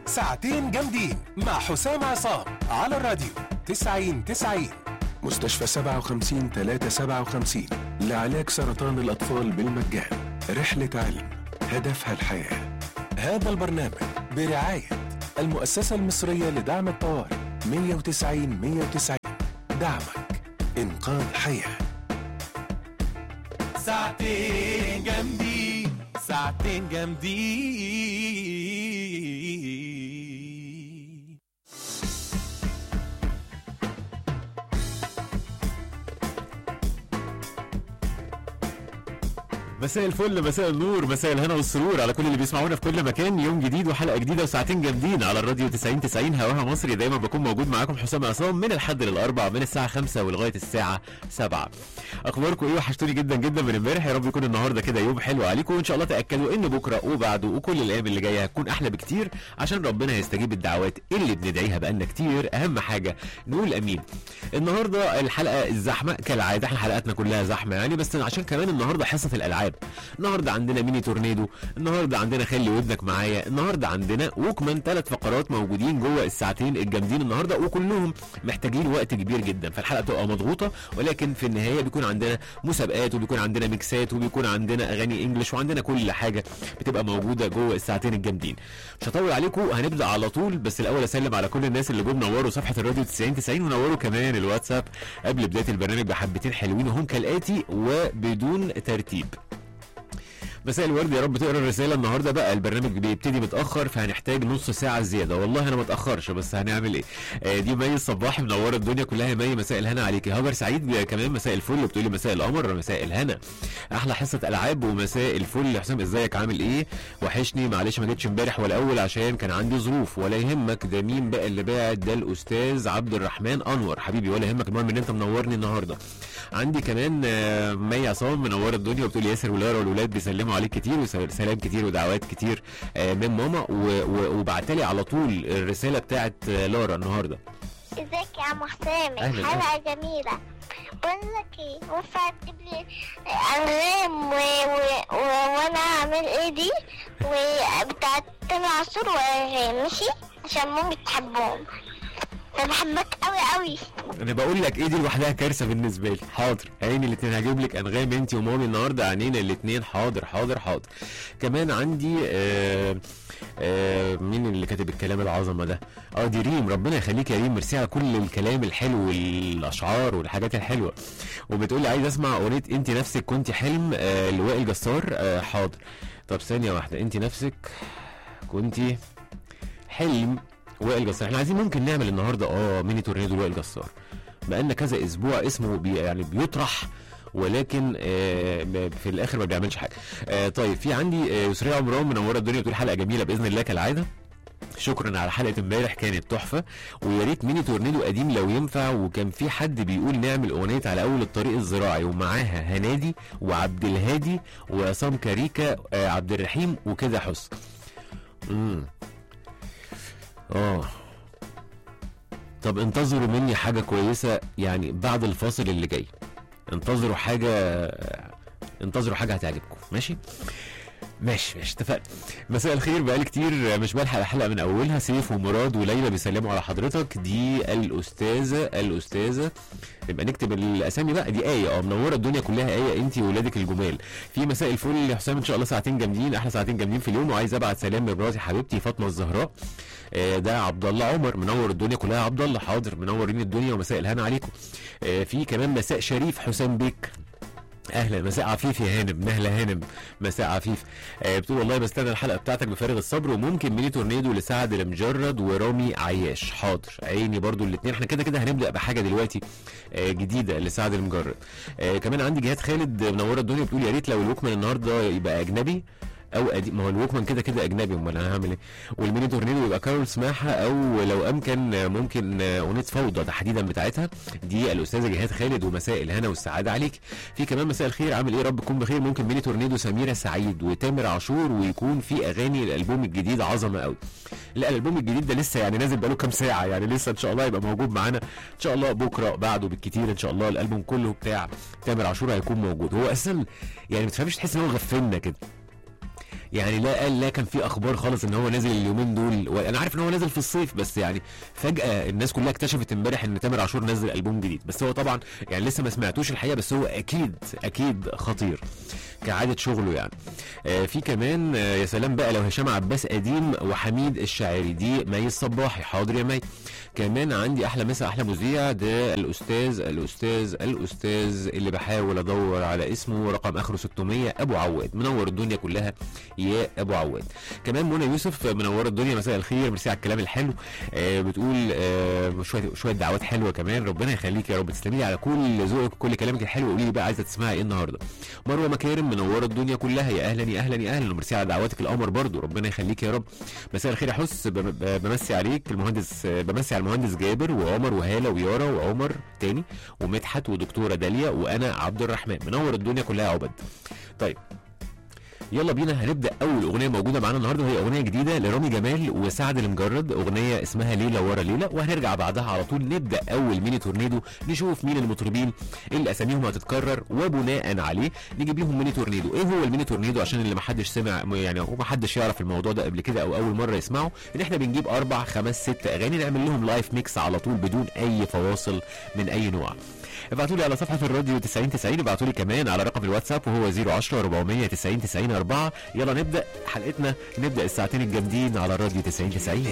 ساعتين جامدين مع حسام عصام على الراديو 90-90. مستشفى 57-357 لعلاج سرطان الأطفال بالمجان. رحلة علم هدفها الحياة. هذا البرنامج برعاية المؤسسة المصرية لدعم الطوارئ 190-190. دعمك إنقاذ حياة. ساعتين جامدين، ساعتين جامدين. مساء الفل، مساء النور، مساء الهنا والسرور على كل اللي بيسمعونا في كل مكان. يوم جديد وحلقه جديده وساعتين جامدين على الراديو 90-90 هواها مصري. دايما بكون موجود معاكم حسام عصام من الحد للاربع، من الساعه 5 ولغايه الساعه 7. اخباركم ايه؟ وحشتوني جدا جدا من امبارح. يا رب يكون النهارده كده يوم حلو عليكم، وان شاء الله تاكدوا ان بكره وبعده وكل الايام اللي جايه هتكون احلى بكتير، عشان ربنا هيستجيب الدعوات اللي بندعيها بقالنا كتير. اهم حاجه نقول امين. النهارده الحلقه الزحمه كالعاده، احنا حلقاتنا كلها زحمه يعني، بس عشان كمان النهارده حصه الالعاب. النهارده عندنا ميني تورنيدو، النهارده عندنا خلي ودنك معايا، النهارده عندنا وكمان 3 فقرات موجودين جوه الساعتين الجامدين النهارده، وكلهم محتاجين وقت كبير جدا، فالحلقه بتبقى مضغوطه، ولكن في النهايه بيكون عندنا مسابقات وبيكون عندنا ميكسات وبيكون عندنا اغاني انجلش وعندنا كل حاجه بتبقى موجوده جوه الساعتين الجامدين. مش هطول عليكم، هنبدا على طول، بس الاول اسلم على كل الناس اللي جم نوروا صفحه الراديو 90-90 ونوروا كمان الواتساب قبل بدايه البرنامج بحبتين حلوين، وهم كالاتي وبدون ترتيب. مساء الورد، يا رب تقرا الرساله. النهارده بقى البرنامج بيبتدي متاخر، فهنحتاج نص ساعه زياده. والله انا ما اتاخرش، بس هنعمل ايه؟ دي مي الصباحي منوره الدنيا كلها. مي مساء الهنا عليكي. هاجر سعيد كمان مساء الفل، وبتقولي مساء القمر، مساء الهنا، احلى حصه العاب ومساء الفل. حسام ازيك عامل ايه؟ وحشني، معلش ما جيتش امبارح ولا اول عشان كان عندي ظروف. ولا يهمك، ده مين بقى اللي باعت؟ ده الاستاذ عبد الرحمن انور حبيبي، ولا يهمك، المهم ان انت منورني النهارده. عندي كمان مي عصام منوره الدنيا، وبتقول ياسر ولارا والولاد بيسلموا عليك كتير، وسلام كتير ودعوات كتير من ماما. وبعتلي على طول الرساله بتاعت لارا النهارده. ازيك يا عم حسام؟ حلقه جميله. بقول لك ايه، ينفع تجيب لي انغام وانا اعمل ايه دي وبتاعت تامر عاشور وانغام، ماشي؟ عشان مامي تحبهم. انا بحبك قوي قوي. انا بقول لك ايه، دي لوحدها كارثه بالنسبه لي. حاضر عيني الاثنين، هجيب لك انغام انت ومامي النهارده، عينينا الاثنين. حاضر حاضر حاضر. كمان عندي مين اللي كاتب الكلام العظمه ده؟ دي ريم، ربنا يخليك يا ريم، ميرسي على كل الكلام الحلو والاشعار والحاجات الحلوه. وبتقول لي عايز اسمع اغنيه انت نفسك كنت حلم لوائل جسار. حاضر. طب ثانيه واحده، انت نفسك كنت حلم وائل جسار. احنا عايزين ممكن نعمل النهارده ميني تورنيدو وائل جسار، بقالنا كذا اسبوع اسمه يعني بيطرح، ولكن في الاخر ما بيعملش حاجه. طيب في عندي يسرية عمران منوره الدنيا، بتقول حلقه جميله باذن الله كالعاده. شكرا على حلقه امبارح كانت تحفه، ويا ريت ميني تورنيدو قديم لو ينفع. وكان في حد بيقول نعمل اغنيه على اول الطريق الزراعي ومعاها هنادي وعبد الهادي وعصام كاريكا عبد الرحيم وكده حسن. طب انتظروا مني حاجة كويسة يعني بعد الفاصل اللي جاي. انتظروا حاجة هتعجبكم. ماشي اتفقنا. مساء الخير، بقالي كتير مش بلحق الحلقة من اولها. سيف ومراد وليلى بيسلموا على حضرتك. دي الاستاذة يبقى نكتب الاسامي بقى. دي آية منوره الدنيا كلها. آية انتي وولادك الجمال. في مساء الفل يا حسام، ان شاء الله ساعتين جامدين، احلى ساعتين جامدين في اليوم. وعايز ابعت سلام لمراتي حبيبتي فاطمه الزهراء. ده عبد الله عمر منور الدنيا كلها. عبد الله حاضر، منورين الدنيا ومساء الهنا عليكم. في كمان مساء شريف حسام بيك، اهلا. مساء عفيف يا هانم، نهله هانم، مساء عفيف. بتقول والله بستنى الحلقه بتاعتك بفارغ الصبر، وممكن ميني تورنيدو لسعد المجرد ورامي عياش. حاضر عيني برضو الاثنين. احنا كده هنبدا بحاجه دلوقتي جديده لسعد المجرد. كمان عندي جهاد خالد منوره الدنيا، بتقول يا ريت لو الوكمان النهارده يبقى اجنبي او قديم. ما هو الوكمان كده اجنبي، امال انا هعمل ايه؟ والميني تورنيدو يبقى كارول سماحه، او لو امكن ممكن اغنيه فوضى تحديدا بتاعتها. دي الاستاذه جهاد خالد، ومساء الهنا والسعاده عليك. في كمان مساء الخير، عامل ايه؟ رب تكون بخير. ممكن ميني تورنيدو سميره سعيد وتامر عاشور، ويكون في اغاني الالبوم الجديد عظمه قوي. لا الالبوم الجديد ده لسه يعني نازل بقاله كام ساعه، يعني لسه ان شاء الله يبقى موجود معانا ان شاء الله بكره بعده بالكتير ان شاء الله. الالبوم كله بتاع تامر عاشور هيكون موجود. هو اساسا يعني ما تفهمش، تحس ان هو غفلنا كده يعني لا قال لا كان في اخبار خالص ان هو نازل اليومين دول، وانا عارف ان هو نازل في الصيف، بس يعني فجاه الناس كلها اكتشفت امبارح ان تامر عاشور نزل البوم جديد. بس هو طبعا يعني لسه ما سمعتوش الحقيقه، بس هو اكيد خطير كعاده شغله يعني. في كمان يا سلام بقى لو هشام عباس قديم وحميد الشاعري، دي مي الصباحي. حاضر يا مي. كمان عندي احلى مسا احلى مذيع، ده الاستاذ اللي بحاول ادور على اسمه، رقم اخره 600، ابو عواد. منور الدنيا كلها يا ابو عواد. كمان منى يوسف منور الدنيا، مساء الخير، ميرسي على الكلام الحلو. بتقول شويه دعوات حلوه كمان، ربنا يخليك يا رب، تسلمي لي على كل ذوقك وكل كلامك الحلو. قولي لي بقى عايزه تسمعي ايه النهارده. مروه مكارم منوره الدنيا كلها، يا اهلا يا اهلا يا اهلا، وميرسي على دعواتك. القمر برضو ربنا يخليك يا رب. مساء الخير يا حس، بمسي عليك المهندس، بمسي على المهندس جابر وعمر وهاله ويارا وعمر تاني ومدحت ودكتوره داليا وانا عبد الرحمن. منور الدنيا كلها يا عبد. طيب يلا بينا هنبدا اول اغنيه موجوده معانا النهارده، وهي اغنيه جديده لرامي جمال وسعد المجرد، اغنيه اسمها ليله ورا ليله. وهنرجع بعدها على طول نبدا اول ميني تورنيدو، نشوف مين المطربين اللي اساميهم هتتكرر، وبناء عليه نجيب لهم ميني تورنيدو. ايه هو الميني تورنيدو عشان اللي ما حدش سمع يعني وما حدش يعرف الموضوع ده قبل كده او اول مره يسمعه؟ ان احنا بنجيب 4 5 6 اغاني نعمل لهم لايف ميكس على طول بدون اي فواصل من اي نوع. ابعتوا لي على صفحه الراديو 9090، ابعتوا لي كمان على رقم الواتساب وهو 010 490 90 4. يلا نبدا حلقتنا، نبدا الساعتين الجامدين على الراديو 9090.